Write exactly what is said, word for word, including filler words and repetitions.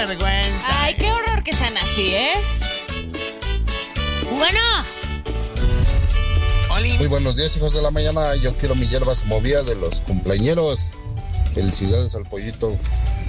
Vergüenza. Ay, qué horror que sean así, ¿eh? Bueno. Oli. Muy buenos días, hijos de la mañana. Yo quiero mi hierbas movía de los cumpleañeros. Felicidades al pollito.